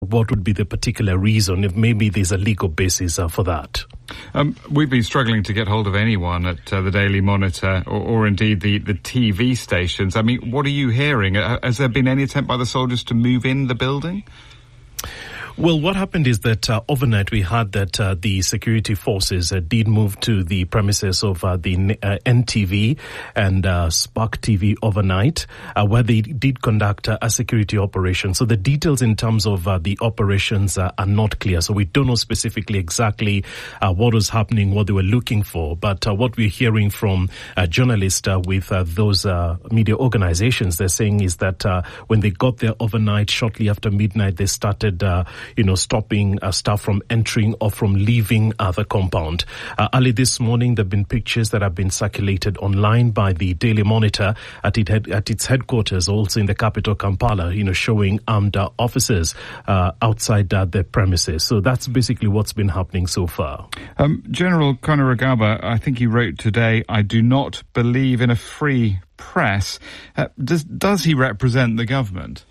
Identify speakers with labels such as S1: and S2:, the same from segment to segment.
S1: what would be the particular reason, if maybe there's a legal basis for that.
S2: We've been struggling to get hold of anyone at the Daily Monitor or indeed the TV stations. I mean, what are you hearing? Has there been any attempt by the soldiers to move in the building?
S1: Well, what happened is that overnight we heard that the security forces did move to the premises of the NTV and Spark TV overnight, where they did conduct a security operation. So the details in terms of the operations are not clear. So we don't know specifically exactly what was happening, what they were looking for. But what we're hearing from journalists with those media organizations, they're saying is that when they got there overnight, shortly after midnight, they started stopping staff from entering or from leaving the compound. Early this morning, there have been pictures that have been circulated online by the Daily Monitor at its headquarters, also in the capital, Kampala, showing armed officers outside the premises. So that's basically what's been happening so far.
S2: General Kainerugaba, I think he wrote today, "I do not believe in a free press." Does he represent the government?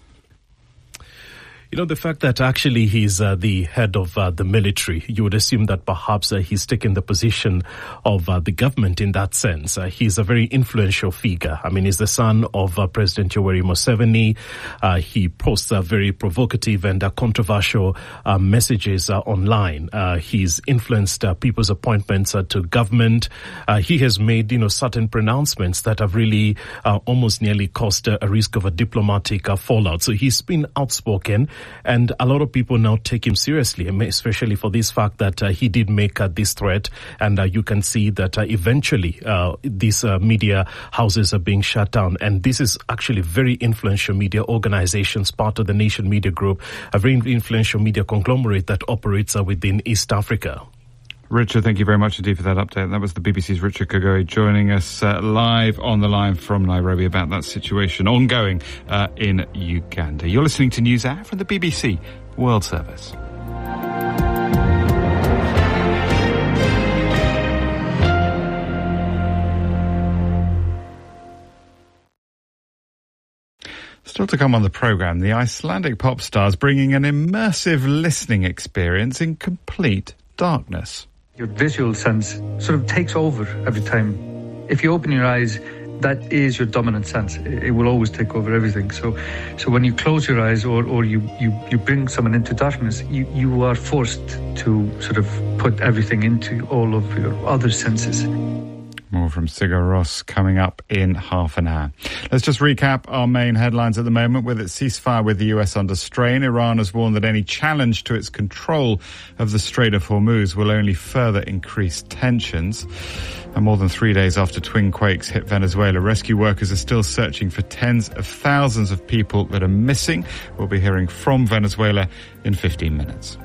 S1: The fact that actually he's the head of the military, you would assume that perhaps he's taken the position of the government in that sense. He's a very influential figure. I mean, he's the son of President Yoweri Museveni. He posts very provocative and controversial messages online. He's influenced people's appointments to government. He has made, certain pronouncements that have really almost nearly caused a risk of a diplomatic fallout. So he's been outspoken. And a lot of people now take him seriously, especially for this fact that he did make this threat. And you can see that eventually these media houses are being shut down. And this is actually very influential media organizations, part of the Nation Media Group, a very influential media conglomerate that operates within East Africa.
S2: Richard, thank you very much indeed for that update. That was the BBC's Richard Kagoi joining us live on the line from Nairobi about that situation ongoing in Uganda. You're listening to News Hour from the BBC World Service. Still to come on the programme, the Icelandic pop stars bringing an immersive listening experience in complete darkness.
S3: Your visual sense sort of takes over every time. If you open your eyes, that is your dominant sense. It will always take over everything. So when you close your eyes or you bring someone into darkness, you are forced to sort of put everything into all of your other senses.
S2: More from Sigur Rós coming up in half an hour. Let's just recap our main headlines at the moment. With its ceasefire with the US under strain, Iran has warned that any challenge to its control of the Strait of Hormuz will only further increase tensions. And more than 3 days after twin quakes hit Venezuela, rescue workers are still searching for tens of thousands of people that are missing. We'll be hearing from Venezuela in 15 minutes.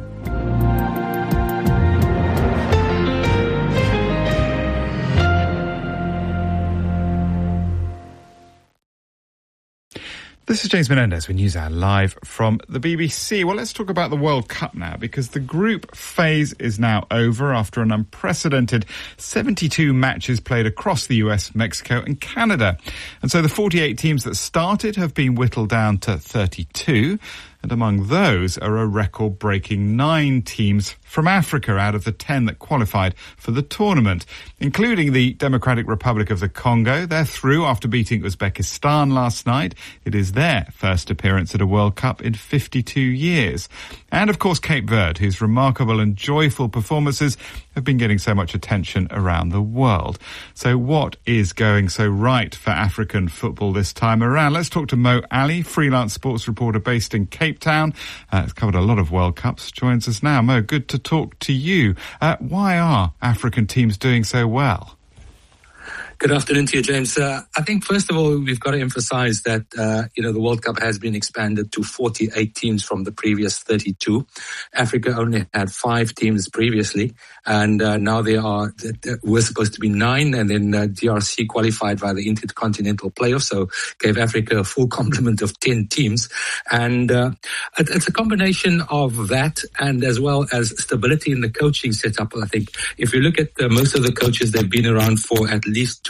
S2: This is James Menendez with News Hour live from the BBC. Well, let's talk about the World Cup now, because the group phase is now over after an unprecedented 72 matches played across the US, Mexico and Canada. And so the 48 teams that started have been whittled down to 32. And among those are a record-breaking 9 teams from Africa out of the 10 that qualified for the tournament, including the Democratic Republic of the Congo. They're through after beating Uzbekistan last night. It is their first appearance at a World Cup in 52 years. And, of course, Cape Verde, whose remarkable and joyful performances have been getting so much attention around the world. So what is going so right for African football this time around? Let's talk to Mo Ali, freelance sports reporter based in Cape Town. Has covered a lot of World Cups. Joins us now. Mo, good to talk to you. Why are African teams doing so well?
S4: Good afternoon to you, James. I think, first of all, we've got to emphasize that, the World Cup has been expanded to 48 teams from the previous 32. Africa only had 5 teams previously, and now we're supposed to be 9, and then DRC qualified via the Intercontinental Playoff, so gave Africa a full complement of 10 teams. And it's a combination of that and as well as stability in the coaching setup. I think if you look at most of the coaches, they've been around for at least 2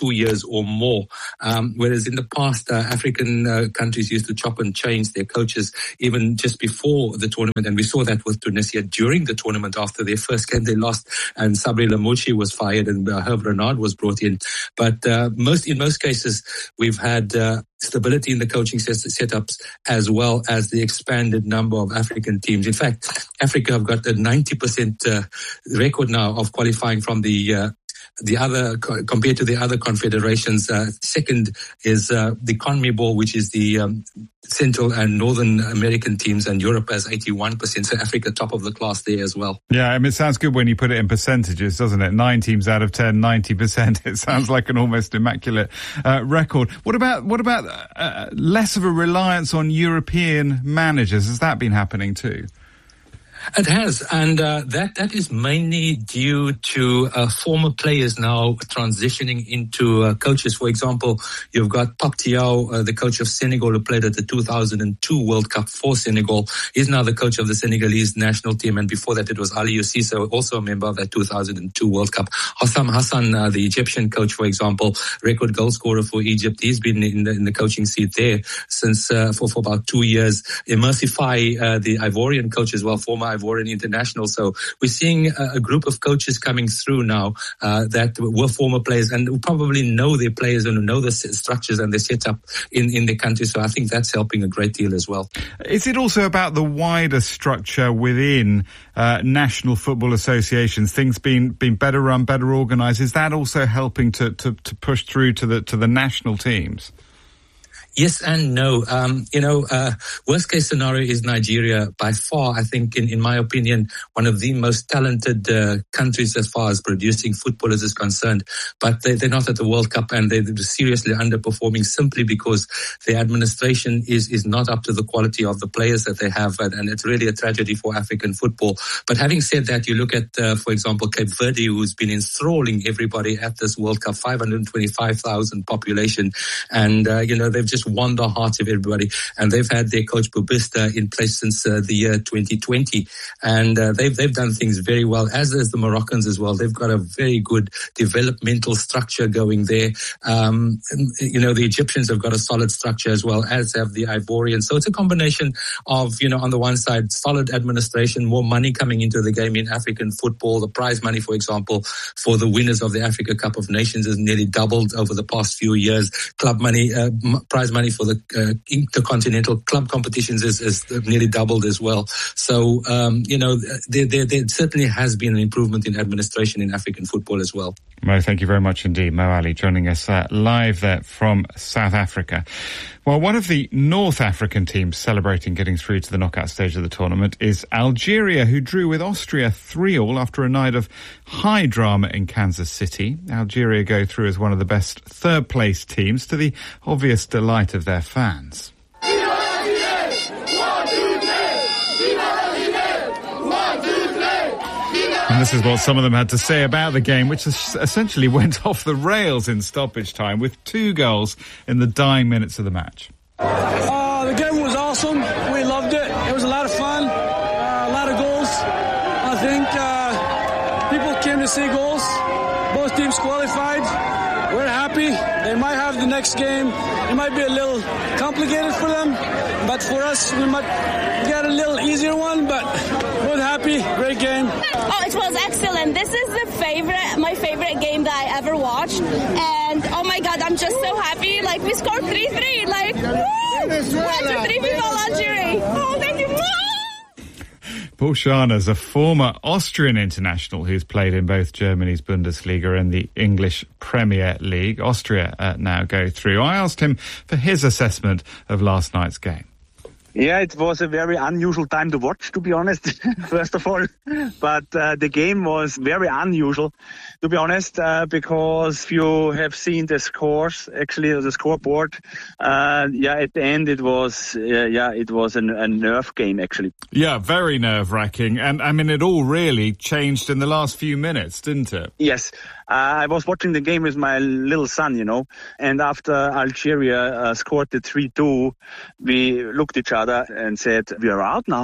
S4: 2 years or more. Whereas in the past, African countries used to chop and change their coaches even just before the tournament. And we saw that with Tunisia during the tournament. After their first game, they lost and Sabri Lamouchi was fired and Hervé Renard was brought in. But in most cases, we've had stability in the coaching setups as well as the expanded number of African teams. In fact, Africa have got a 90% record now of qualifying from the other, compared to the other confederations. Second is the CONMEBOL, which is the Central and Northern American teams, and Europe has 81%. So Africa top of the class there as well.
S2: Yeah, I mean, it sounds good when you put it in percentages, doesn't it? 9 teams out of 10, 90%. It sounds like an almost immaculate record. What about less of a reliance on European managers? Has that been happening too?
S4: It has, and that is mainly due to former players now transitioning into coaches. For example, you've got Pape Thiaw, the coach of Senegal, who played at the 2002 World Cup for Senegal. He's now the coach of the Senegalese national team, and before that it was Aliou Cissé, also a member of that 2002 World Cup. Hossam Hassan, the Egyptian coach, for example, record goal scorer for Egypt. He's been in the coaching seat there since for about 2 years. Emersi Faye, the Ivorian coach as well, former Ivorian international. So we're seeing a group of coaches coming through now that were former players and who probably know their players and know the structures and the setup in the country. So I think that's helping a great deal as well.
S2: Is it also about the wider structure within national football associations, things being better run, better organised? Is that also helping to push through to the national teams?
S4: Yes and no. Worst case scenario is Nigeria. By far, I think, in my opinion, one of the most talented countries as far as producing footballers is concerned. But they're not at the World Cup, and they're seriously underperforming simply because the administration is not up to the quality of the players that they have. And it's really a tragedy for African football. But having said that, you look at, for example, Cape Verde, who's been enthralling everybody at this World Cup, 525,000 population. And, they've just won the hearts of everybody, and they've had their coach Bubista in place since the year 2020, and they've done things very well, as is the Moroccans as well. They've got a very good developmental structure going there. The Egyptians have got a solid structure as well, as have the Ivorians. So it's a combination of, on the one side, solid administration, more money coming into the game in African football. The prize money, for example, for the winners of the Africa Cup of Nations has nearly doubled over the past few years. Club money, prize money for the intercontinental club competitions is nearly doubled as well. So, there certainly has been an improvement in administration in African football as well.
S2: Mo, thank you very much indeed. Mo Ali joining us live there from South Africa. Well, one of the North African teams celebrating getting through to the knockout stage of the tournament is Algeria, who drew with Austria 3-3 after a night of high drama in Kansas City. Algeria go through as one of the best third-place teams, to the obvious delight of their fans. And this is what some of them had to say about the game, which essentially went off the rails in stoppage time with 2 goals in the dying minutes of the match.
S5: The game was awesome. We loved it. It was a lot of fun. A lot of goals. I think people came to see goals. Both teams qualified. We're happy. They might have the next game. It might be a little complicated for them, but for us, we might get a little easier one, but we're happy. Great game.
S6: Oh, it was excellent. This is my favorite game that I ever watched. And oh my God, I'm just so happy. Like, we scored 3-3. Like, woo! 1, 2, 3, FIFA Algeria. Oh, thank you.
S2: Paul Scharner's a former Austrian international who's played in both Germany's Bundesliga and the English Premier League. Austria now go through. I asked him for his assessment of last night's game.
S7: Yeah, it was a very unusual time to watch, to be honest, first of all. But the game was very unusual, to be honest, because you have seen the scores, actually the scoreboard. At the end it was a nerve game, actually. Yeah,
S2: very nerve-wracking. And, I mean, it all really changed in the last few minutes, didn't it?
S7: Yes. I was watching the game with my little son, and after Algeria scored the 3-2, we looked at each other and said, we are out now.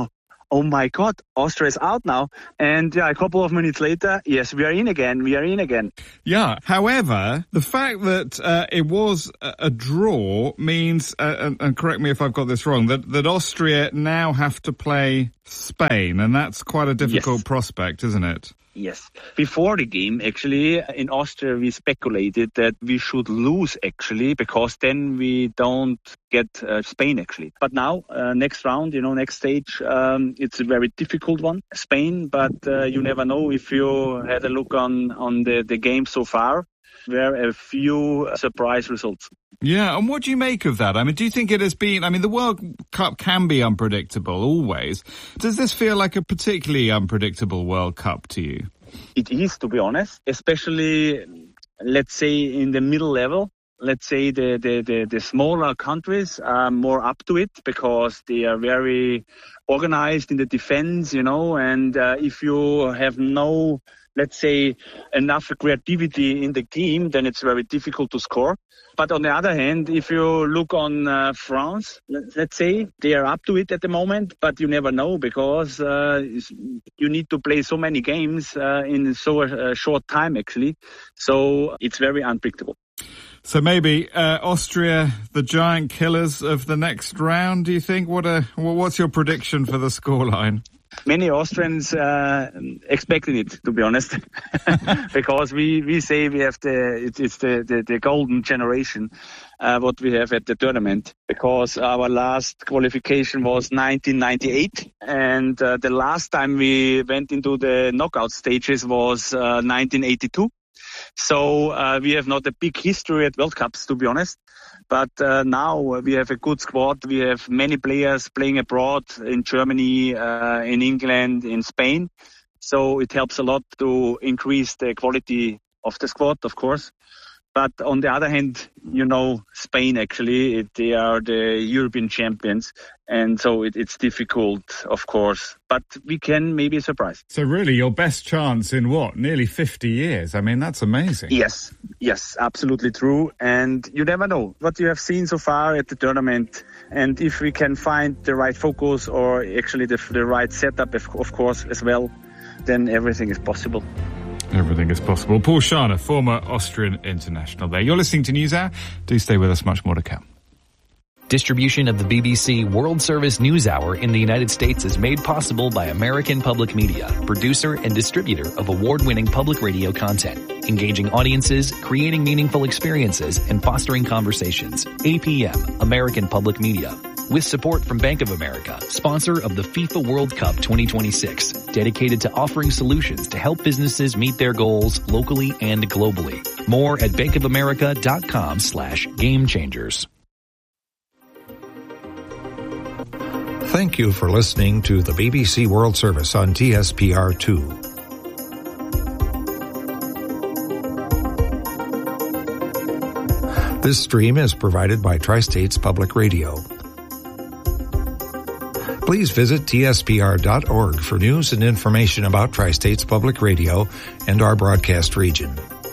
S7: oh my God, Austria is out now. And a couple of minutes later, yes, we are in again.
S2: Yeah. However, the fact that it was a draw means, and correct me if I've got this wrong, that Austria now have to play Spain, and that's quite a difficult prospect, isn't it?
S7: Yes. Before the game, actually, in Austria, we speculated that we should lose, actually, because then we don't get Spain, actually. But now, next round, next stage, it's a very difficult one, Spain. But you never know. If you had a look on the game so far, there are a few surprise results.
S2: Yeah, and what do you make of that? I mean, do you think it has been... I mean, the World Cup can be unpredictable, always. Does this feel like a particularly unpredictable World Cup to you?
S7: It is, to be honest, especially, let's say, in the middle level. Let's say the smaller countries are more up to it because they are very organized in the defense, and if you have no, let's say, enough creativity in the team, then it's very difficult to score. But on the other hand, if you look on France, let's say, they are up to it at the moment, but you never know because you need to play so many games in so a short time, actually. So it's very unpredictable.
S2: So maybe Austria, the giant killers of the next round, do you think? What's your prediction for the scoreline?
S7: Many Austrians expected it, to be honest, because we say we have the golden generation, what we have at the tournament, because our last qualification was 1998, and the last time we went into the knockout stages was 1982. So we have not a big history at World Cups, to be honest. But now we have a good squad. We have many players playing abroad in Germany, in England, in Spain. So it helps a lot to increase the quality of the squad, of course. But on the other hand, Spain actually, they are the European champions. And so it's difficult, of course. But we can maybe surprise.
S2: So really your best chance in nearly 50 years? I mean, that's amazing.
S7: Yes, absolutely true. And you never know what you have seen so far at the tournament. And if we can find the right focus or actually the right setup, of course, as well, then everything is possible.
S2: Everything is possible. Paul Scharner, former Austrian international there. You're listening to NewsHour. Do stay with us, much more to come.
S8: Distribution of the BBC World Service NewsHour in the United States is made possible by American Public Media, producer and distributor of award-winning public radio content, engaging audiences, creating meaningful experiences, and fostering conversations. APM, American Public Media. With support from Bank of America, sponsor of the FIFA World Cup 2026, dedicated to offering solutions to help businesses meet their goals locally and globally. More at bankofamerica.com/gamechangers.
S9: Thank you for listening to the BBC World Service on TSPR2. This stream is provided by Tri-States Public Radio. Please visit tspr.org for news and information about Tri-States Public Radio and our broadcast region.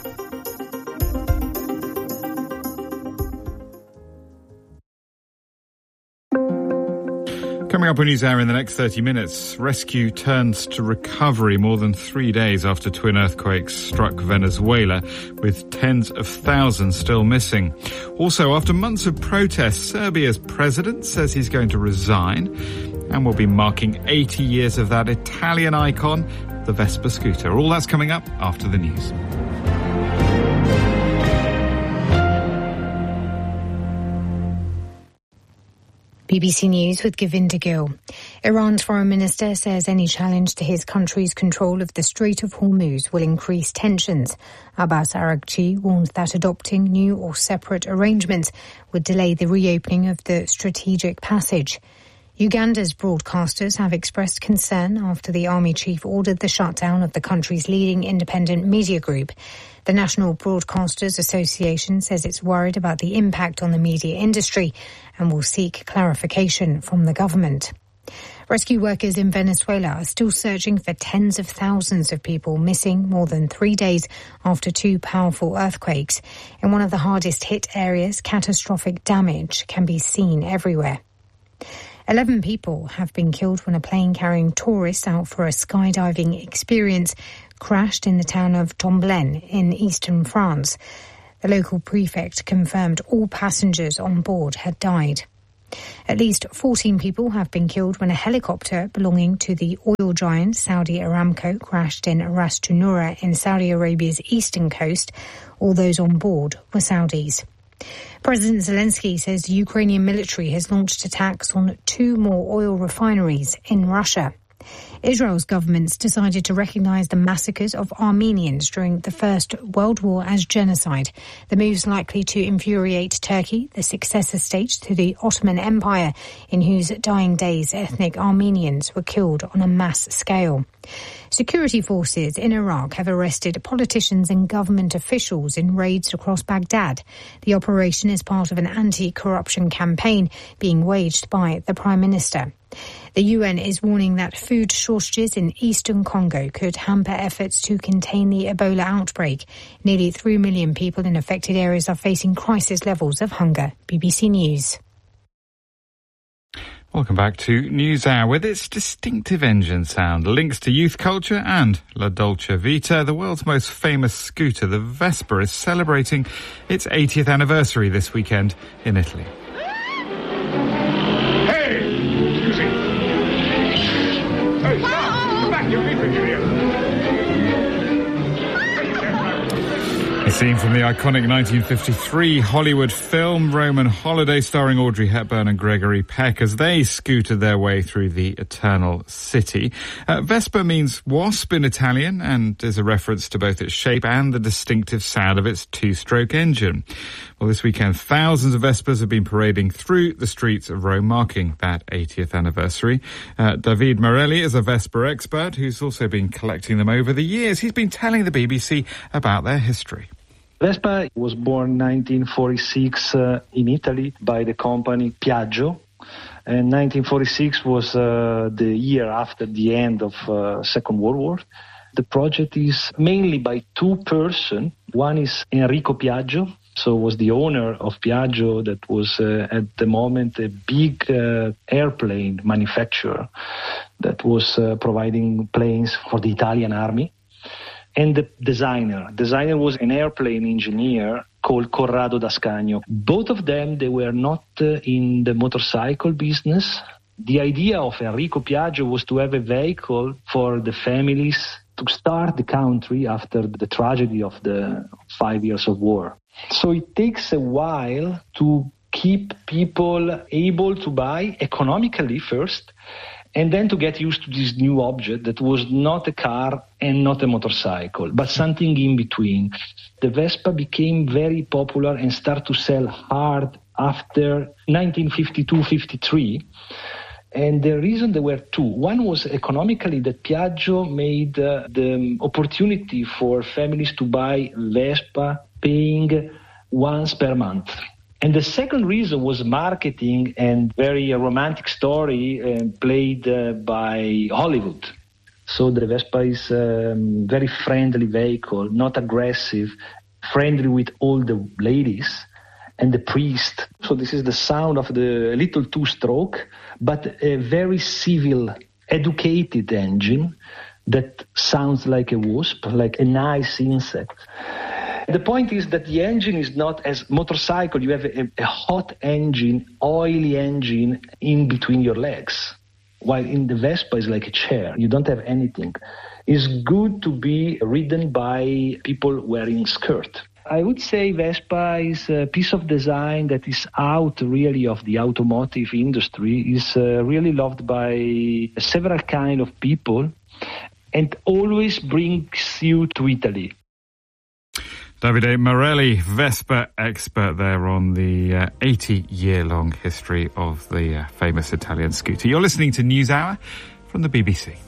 S2: Coming up on NewsHour in the next 30 minutes, rescue turns to recovery more than 3 days after twin earthquakes struck Venezuela, with tens of thousands still missing. Also, after months of protests, Serbia's president says he's going to resign, and we'll be marking 80 years of that Italian icon, the Vespa scooter. All that's coming up after the news.
S10: BBC News with Govinda Gill. Iran's foreign minister says any challenge to his country's control of the Strait of Hormuz will increase tensions. Abbas Araghchi warned that adopting new or separate arrangements would delay the reopening of the strategic passage. Uganda's broadcasters have expressed concern after the army chief ordered the shutdown of the country's leading independent media group. The National Broadcasters Association says it's worried about the impact on the media industry and will seek clarification from the government. Rescue workers in Venezuela are still searching for tens of thousands of people missing more than 3 days after two powerful earthquakes. In one of the hardest hit areas, catastrophic damage can be seen everywhere. 11 people have been killed when a plane carrying tourists out for a skydiving experience crashed in the town of Tomblaine in eastern France. The local prefect confirmed all passengers on board had died. At least 14 people have been killed when a helicopter belonging to the oil giant Saudi Aramco crashed in Ras Tanura in Saudi Arabia's eastern coast. All those on board were Saudis. President Zelensky says the Ukrainian military has launched attacks on 2 more oil refineries in Russia. Israel's government's decided to recognise the massacres of Armenians during the First World War as genocide. The move's likely to infuriate Turkey, the successor state to the Ottoman Empire, in whose dying days ethnic Armenians were killed on a mass scale. Security forces in Iraq have arrested politicians and government officials in raids across Baghdad. The operation is part of an anti-corruption campaign being waged by the Prime Minister. The UN is warning that food shortages in eastern Congo could hamper efforts to contain the Ebola outbreak. Nearly 3 million people in affected areas are facing crisis levels of hunger. BBC News.
S2: Welcome back to NewsHour. With its distinctive engine sound, links to youth culture and La Dolce Vita, the world's most famous scooter, the Vespa, is celebrating its 80th anniversary this weekend in Italy. A scene from the iconic 1953 Hollywood film Roman Holiday, starring Audrey Hepburn and Gregory Peck, as they scooted their way through the Eternal City. Vespa means wasp in Italian and is a reference to both its shape and the distinctive sound of its 2-stroke engine. Well, this weekend, thousands of Vespas have been parading through the streets of Rome, marking that 80th anniversary. David Morelli is a Vespa expert who's also been collecting them over the years. He's been telling the BBC about their history.
S11: Vespa was born in 1946 in Italy by the company Piaggio. And 1946 was the year after the end of Second World War. The project is mainly by 2 persons. One is Enrico Piaggio, so was the owner of Piaggio, that was at the moment a big airplane manufacturer that was providing planes for the Italian army. And the designer was an airplane engineer called Corrado D'Ascanio. Both of them, they were not in the motorcycle business. The idea of Enrico Piaggio was to have a vehicle for the families to start the country after the tragedy of the 5 years of war. So it takes a while to keep people able to buy economically first, and then to get used to this new object that was not a car and not a motorcycle, but something in between. The Vespa became very popular and started to sell hard after 1952-53. And the reason there were 2. One was economically, that Piaggio made the opportunity for families to buy Vespa paying once per month. And the second reason was marketing and very romantic story played by Hollywood. So the Vespa is a very friendly vehicle, not aggressive, friendly with all the ladies and the priest. So this is the sound of the little 2-stroke, but a very civil, educated engine that sounds like a wasp, like a nice insect. The point is that the engine is not as motorcycle. You have a hot engine, oily engine in between your legs. While in the Vespa is like a chair. You don't have anything. It's good to be ridden by people wearing skirt. I would say Vespa is a piece of design that is out really of the automotive industry, is really loved by several kind of people and always brings you to Italy.
S2: Davide Morelli, Vespa expert there on the 80-year-long history of the famous Italian scooter. You're listening to NewsHour from the BBC.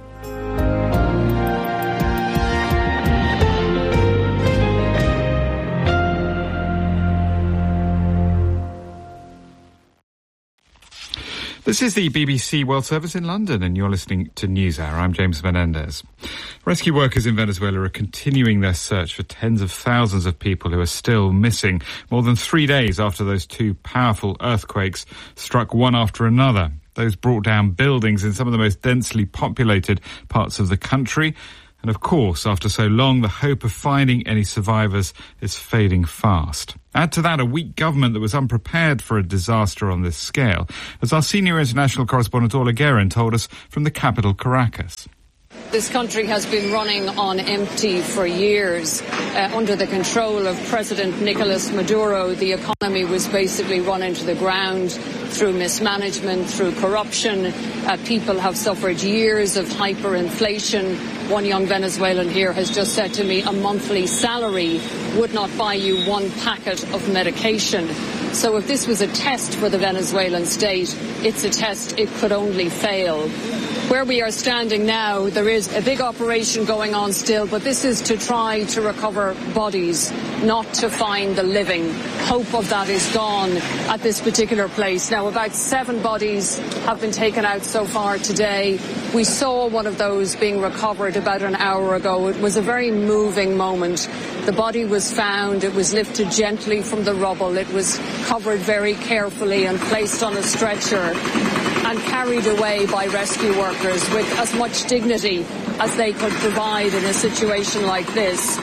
S2: This is the BBC World Service in London, and you're listening to NewsHour. I'm James Menendez. Rescue workers in Venezuela are continuing their search for tens of thousands of people who are still missing, more than 3 days after those 2 powerful earthquakes struck one after another. Those brought down buildings in some of the most densely populated parts of the country. And of course, after so long, the hope of finding any survivors is fading fast. Add to that a weak government that was unprepared for a disaster on this scale, as our senior international correspondent Orla Guerin told us from the capital, Caracas.
S12: This country has been running on empty for years. Under the control of President Nicolas Maduro, the economy was basically run into the ground through mismanagement, through corruption. People have suffered years of hyperinflation. One young Venezuelan here has just said to me a monthly salary would not buy you one packet of medication. So if this was a test for the Venezuelan state, it's a test it could only fail. Where we are standing now, there is a big operation going on still, but this is to try to recover bodies, not to find the living. Hope of that is gone at this particular place. Now, about 7 bodies have been taken out so far today. We saw one of those being recovered about an hour ago. It was a very moving moment. The body was found. It was lifted gently from the rubble. It was covered very carefully and placed on a stretcher and carried away by rescue workers with as much dignity as they could provide in a situation like this.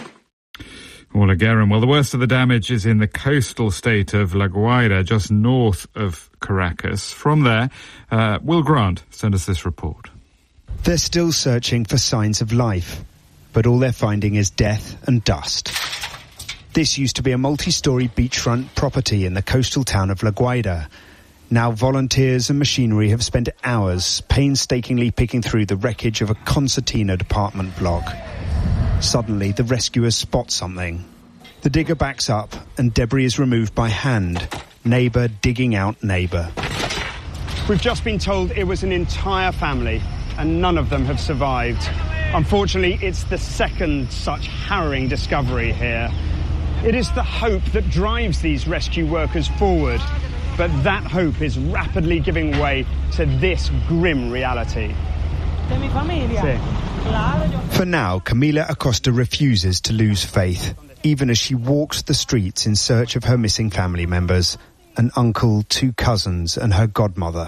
S2: Orla Guerin. Well, the worst of the damage is in the coastal state of La Guaira, just north of Caracas. From there, Will Grant sent us this report.
S13: They're still searching for signs of life, but all they're finding is death and dust. This used to be a multi-storey beachfront property in the coastal town of La Guaira. Now volunteers and machinery have spent hours painstakingly picking through the wreckage of a concertina apartment block. Suddenly, the rescuers spot something. The digger backs up and debris is removed by hand, neighbour digging out neighbour.
S14: We've just been told it was an entire family and none of them have survived. Unfortunately, it's the second such harrowing discovery here. It is the hope that drives these rescue workers forward. But that hope is rapidly giving way to this grim reality.
S13: For now, Camila Acosta refuses to lose faith, even as she walks the streets in search of her missing family members, an uncle, 2 cousins and her godmother.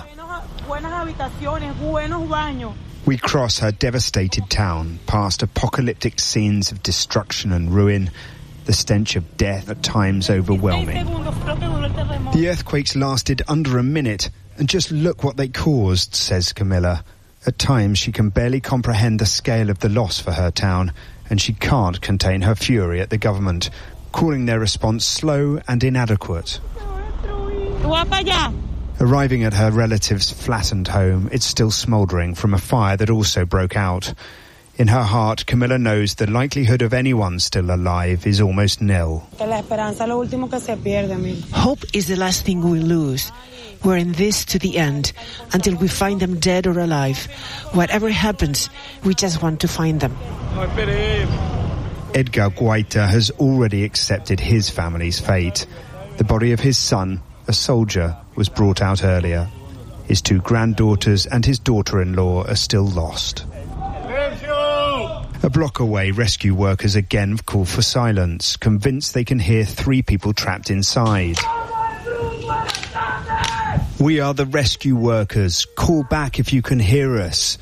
S13: We cross her devastated town, past apocalyptic scenes of destruction and ruin, the stench of death at times overwhelming. The earthquakes lasted under a minute, and just look what they caused, says Camilla. At times she can barely comprehend the scale of the loss for her town, and she can't contain her fury at the government, calling their response slow and inadequate. Arriving at her relative's flattened home, it's still smouldering from a fire that also broke out. In her heart, Camilla knows the likelihood of anyone still alive is almost nil.
S15: Hope is the last thing we lose. We're in this to the end, until we find them dead or alive. Whatever happens, we just want to find them.
S13: Edgar Guaita has already accepted his family's fate. The body of his son, a soldier, was brought out earlier. His 2 granddaughters and his daughter-in-law are still lost. A block away, rescue workers again call for silence, convinced they can hear 3 people trapped inside. We are the rescue workers. Call back if you can hear us.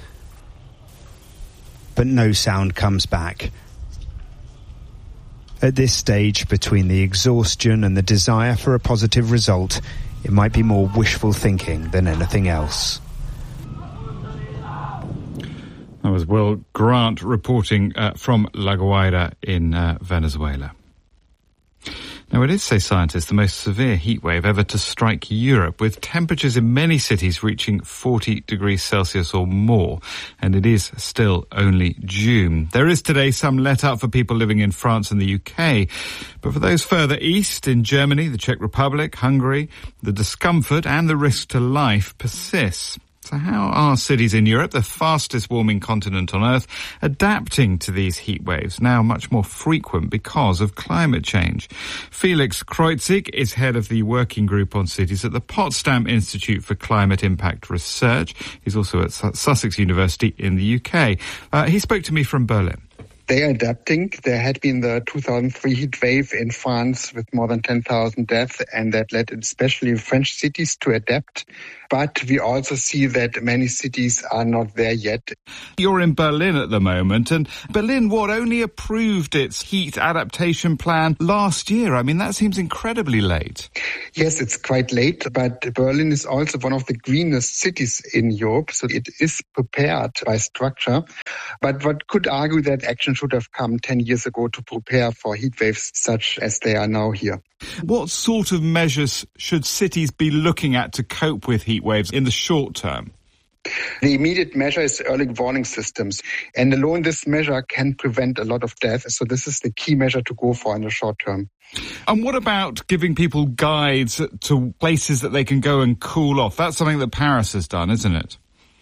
S13: But no sound comes back. At this stage, between the exhaustion and the desire for a positive result, it might be more wishful thinking than anything else.
S2: That was Will Grant reporting from La Guaira in Venezuela. Now, it is, say scientists, the most severe heatwave ever to strike Europe, with temperatures in many cities reaching 40 degrees Celsius or more, and it is still only June. There is today some let-up for people living in France and the UK, but for those further east, in Germany, the Czech Republic, Hungary, the discomfort and the risk to life persists. So how are cities in Europe, the fastest warming continent on Earth, adapting to these heat waves, now much more frequent because of climate change? Felix Kreutzig is head of the Working Group on Cities at the Potsdam Institute for Climate Impact Research. He's also at Sussex University in the UK. He spoke to me from Berlin.
S16: They are adapting. There had been the 2003 heat wave in France with more than 10,000 deaths, and that led especially French cities to adapt. But we also see that many cities are not there yet.
S2: You're in Berlin at the moment, and Berlin, only approved its heat adaptation plan last year? I mean, that seems incredibly late.
S16: Yes, it's quite late, but Berlin is also one of the greenest cities in Europe, so it is prepared by structure. But one could argue that action should have come 10 years ago to prepare for heat waves such as they are now here.
S2: What sort of measures should cities be looking at to cope with heat waves in the short term?
S16: The immediate measure is early warning systems, and alone this measure can prevent a lot of death. So this is the key measure to go for in the short term.
S2: And what about giving people guides to places that they can go and cool off? That's something that Paris has done, isn't it?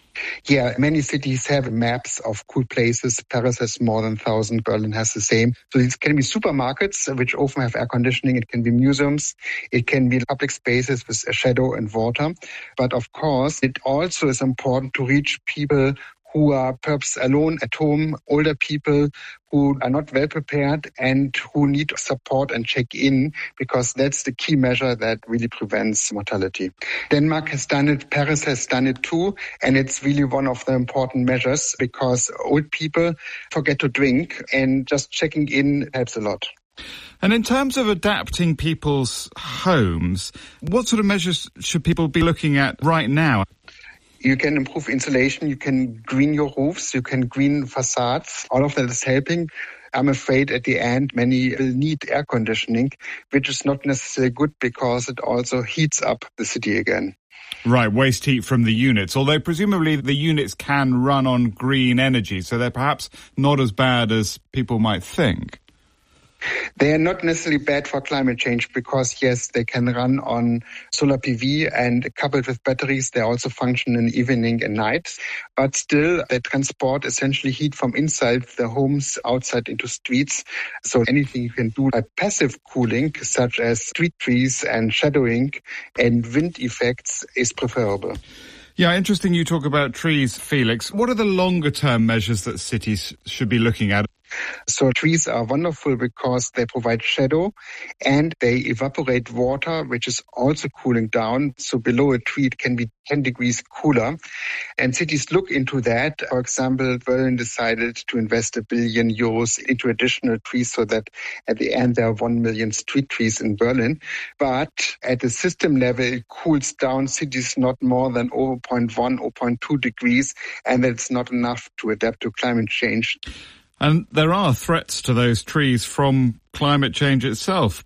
S16: Yeah, many cities have maps of cool places. Paris has more than 1,000. Berlin has the same. So these can be supermarkets, which often have air conditioning. It can be museums. It can be public spaces with shadow and water. But of course, it also is important to reach people who are perhaps alone at home, older people who are not well prepared and who need support and check in, because that's the key measure that really prevents mortality. Denmark has done it, Paris has done it too, and it's really one of the important measures because old people forget to drink, and just checking in helps a lot.
S2: And in terms of adapting people's homes, what sort of measures should people be looking at right now?
S16: You can improve insulation, you can green your roofs, you can green facades. All of that is helping. I'm afraid at the end many will need air conditioning, which is not necessarily good because it also heats up the city again.
S2: Right, waste heat from the units, although presumably the units can run on green energy, so they're perhaps not as bad as people might think.
S16: They are not necessarily bad for climate change because, yes, they can run on solar PV and coupled with batteries, they also function in evening and night. But still, they transport essentially heat from inside the homes outside into streets. So anything you can do by passive cooling, such as street trees and shadowing and wind effects, is preferable.
S2: Yeah, interesting you talk about trees, Felix. What are the longer-term measures that cities should be looking at?
S16: So trees are wonderful because they provide shadow and they evaporate water, which is also cooling down. So below a tree, it can be 10 degrees cooler. And cities look into that. For example, Berlin decided to invest €1 billion into additional trees so that at the end there are 1 million street trees in Berlin. But at the system level, it cools down cities not more than 0.1, 0.2 degrees, and that's not enough to adapt to climate change.
S2: And there are threats to those trees from climate change itself.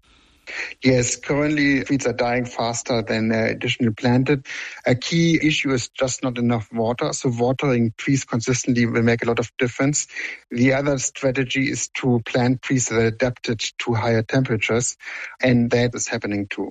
S16: Yes, currently trees are dying faster than they're additionally planted. A key issue is just not enough water. So watering trees consistently will make a lot of difference. The other strategy is to plant trees that are adapted to higher temperatures, and that is happening too.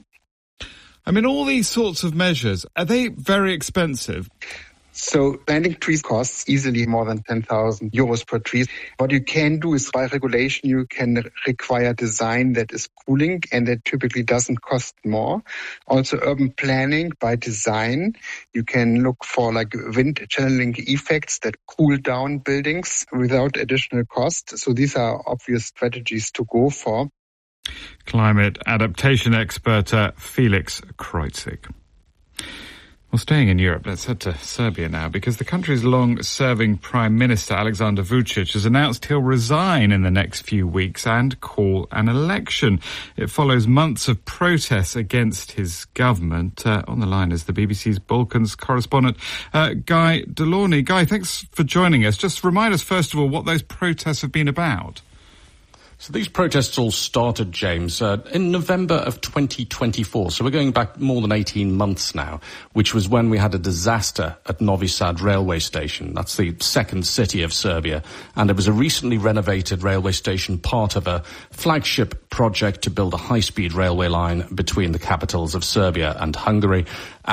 S2: I mean, all these sorts of measures, are they very expensive?
S16: So planting trees costs easily more than 10,000 euros per tree. What you can do is by regulation, you can require design that is cooling and that typically doesn't cost more. Also urban planning by design. You can look for like wind channeling effects that cool down buildings without additional cost. So these are obvious strategies to go for.
S2: Climate adaptation expert Felix Kreutzig. Well, staying in Europe, let's head to Serbia now, because the country's long-serving Prime Minister, Aleksandar Vučić, has announced he'll resign in the next few weeks and call an election. It follows months of protests against his government. On the line is the BBC's Balkans correspondent, Guy Delaunay. Guy, thanks for joining us. Just remind us, first of all, what those protests have been about.
S17: So these protests all started, James, in November of 2024. So we're going back more than 18 months now, which was when we had a disaster at Novi Sad railway station. That's the second city of Serbia. And it was a recently renovated railway station, part of a flagship project to build a high-speed railway line between the capitals of Serbia and Hungary.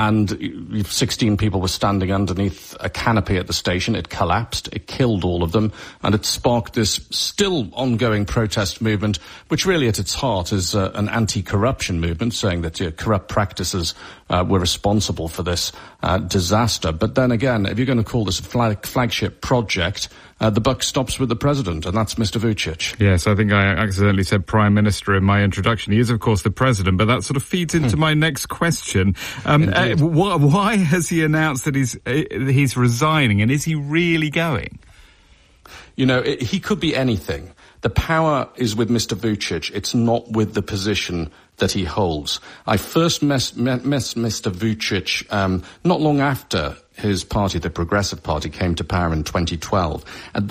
S17: And 16 people were standing underneath a canopy at the station. It collapsed. It killed all of them. And it sparked this still ongoing protest movement, which really at its heart is an anti-corruption movement, saying that corrupt practices were responsible for this disaster. But then again, if you're going to call this a flagship project, the buck stops with the president, and that's Mr. Vučić.
S2: Yes, I think I accidentally said Prime Minister in my introduction. He is, of course, the president, but that sort of feeds into my next question. Why has he announced that he's resigning, and is he really going?
S17: You know, he could be anything. The power is with Mr. Vučić. It's not with the position that he holds. I first met Mr. Vučić not long after his party, the Progressive Party, came to power in 2012. At